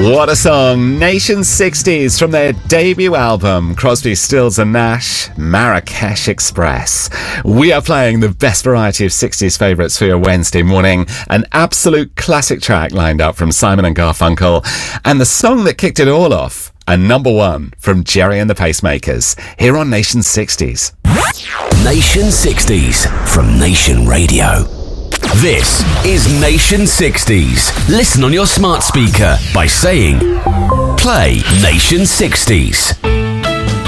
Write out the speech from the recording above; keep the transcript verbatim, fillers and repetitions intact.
What a song. Nation sixties from their debut album, Crosby, Stills and Nash, Marrakesh Express. We are playing the best variety of sixties favourites for your Wednesday morning. An absolute classic track lined up from Simon and Garfunkel. And the song that kicked it all off, a number one from Jerry and the Pacemakers, here on Nation sixties. Nation sixties from Nation Radio. This is Nation sixties. Listen on your smart speaker by saying, play Nation sixties.